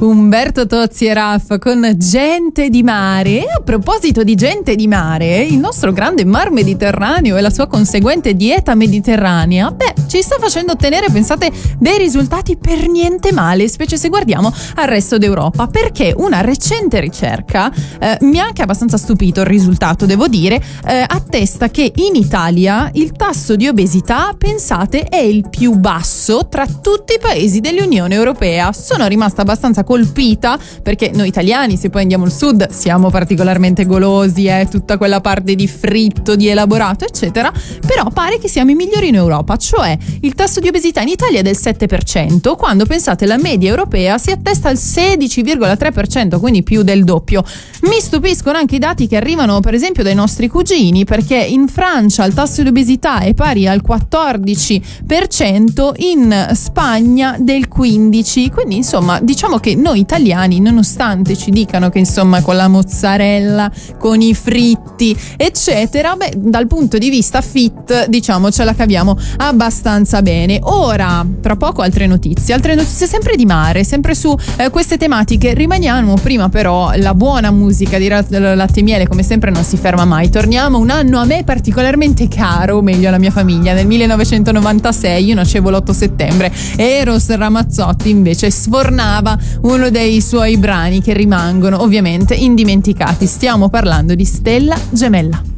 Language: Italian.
Umberto Tozzi e Raffa con Gente di Mare. E a proposito di gente di mare, il nostro grande mar Mediterraneo e la sua conseguente dieta mediterranea, ci sta facendo ottenere, pensate, dei risultati per niente male, specie se guardiamo al resto d'Europa, perché una recente ricerca mi ha anche abbastanza stupito il risultato, devo dire, attesta che in Italia il tasso di obesità, pensate, è il più basso tra tutti i paesi dell'Unione Europea. Sono rimasta abbastanza colpita, perché noi italiani, se poi andiamo al sud, siamo particolarmente golosi, tutta quella parte di fritto, di elaborato, eccetera, però pare che siamo i migliori in Europa, cioè il tasso di obesità in Italia è del 7%, quando, pensate, la media europea si attesta al 16,3%, quindi più del doppio. Mi stupiscono anche i dati che arrivano, per esempio, dai nostri cugini, perché in Francia il tasso di obesità è pari al 14%, in Spagna del 15%, quindi insomma diciamo che noi italiani, nonostante ci dicano che insomma con la mozzarella, con i fritti eccetera, dal punto di vista fit diciamo ce la caviamo abbastanza bene. Ora, tra poco altre notizie sempre di mare, sempre su queste tematiche. Rimaniamo prima però la buona musica di Latte e Miele, come sempre non si ferma mai. Torniamo un anno a me particolarmente caro, o meglio alla mia famiglia. Nel 1996 io nascevo l'8 settembre e Eros Ramazzotti invece sfornava uno dei suoi brani che rimangono ovviamente indimenticati. Stiamo parlando di Stella Gemella.